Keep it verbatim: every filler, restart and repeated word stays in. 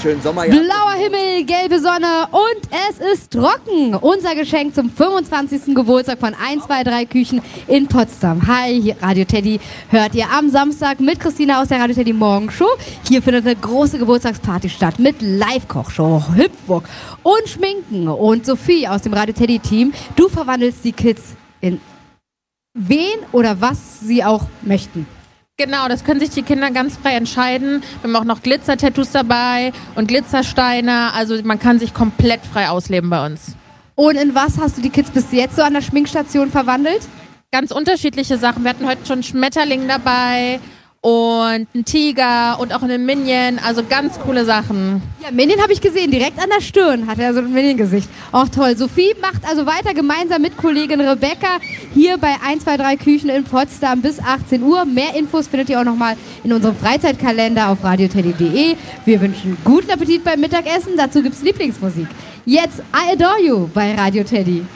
schönen Sommerjahr. Blauer Himmel, gelbe Sonne und es ist trocken. Unser Geschenk zum fünfundzwanzigsten Geburtstag von eins zwei drei Küchen in Potsdam. Hi, hier Radio Teddy hört ihr am Samstag mit Christina aus der Radio Teddy Morgenshow. Hier findet eine große Geburtstagsparty statt mit Live-Kochshow, Hüpfburg und Schminken. Und Sophie aus dem Radio Teddy Team, du verwandelst die Kids in wen oder was sie auch möchten. Genau, das können sich die Kinder ganz frei entscheiden. Wir haben auch noch Glitzer-Tattoos dabei und Glitzersteine. Also man kann sich komplett frei ausleben bei uns. Und in was hast du die Kids bis jetzt so an der Schminkstation verwandelt? Ganz unterschiedliche Sachen. Wir hatten heute schon einen Schmetterling dabei und einen Tiger und auch einen Minion. Also ganz coole Sachen. Ja, Minion habe ich gesehen. Direkt an der Stirn hat er so ein Minion-Gesicht. Auch toll. Sophie macht also weiter gemeinsam mit Kollegin Rebecca hier bei eins zwei drei Küchen in Potsdam bis achtzehn Uhr. Mehr Infos findet ihr auch nochmal in unserem Freizeitkalender auf radioteddy punkt de. Wir wünschen guten Appetit beim Mittagessen. Dazu gibt's Lieblingsmusik. Jetzt I Adore You bei Radio Teddy.